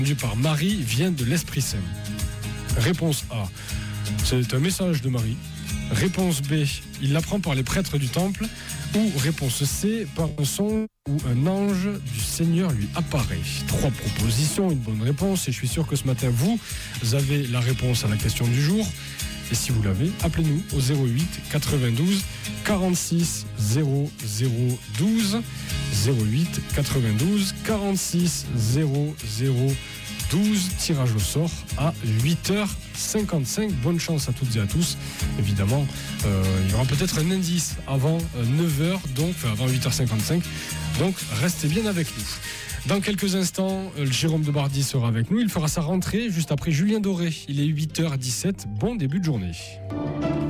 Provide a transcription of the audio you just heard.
par Marie vient de l'Esprit Saint. Réponse A, c'est un message de Marie. Réponse B, il l'apprend par les prêtres du temple. Ou réponse C, par un son où un ange du Seigneur lui apparaît. 3 propositions, une bonne réponse. Et je suis sûr que ce matin, vous avez la réponse à la question du jour. Et si vous l'avez, appelez-nous au 08 92 46 00 12. 08 92 46 00 12. Tirage au sort à 8h55. Bonne chance à toutes et à tous. Évidemment, il y aura peut-être un indice avant 9h, donc avant 8h55. Donc restez bien avec nous. Dans quelques instants, Jérôme Debardy sera avec nous. Il fera sa rentrée juste après Julien Doré. Il est 8h17. Bon début de journée.